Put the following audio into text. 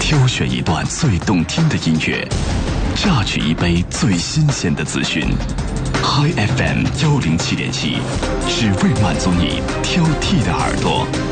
挑选一段最动听的音乐，榨取一杯最新鲜的资讯。Hi FM 107.7，只为满足你挑剔的耳朵。